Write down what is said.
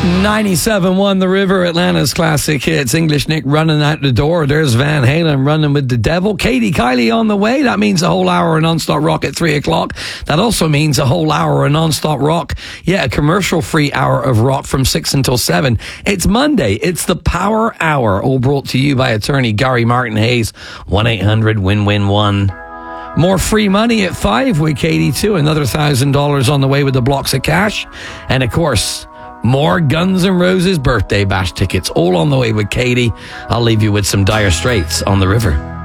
97.1 The River, Atlanta's classic hits. English Nick running out the door. There's Van Halen running with the devil. Katie Kylie on the way. That means a whole hour of non-stop rock at 3 o'clock. That also means a whole hour of non-stop rock. Yeah, a commercial-free hour of rock from 6 until 7. It's Monday. It's the Power Hour, all brought to you by attorney Gary Martin Hayes. 1-800-WIN-WIN-1. More free money at 5 with Katie, too. Another $1,000 on the way with the blocks of cash. And, of course, more Guns N' Roses birthday bash tickets, all on the way with Katie. I'll leave you with some Dire Straits on the River.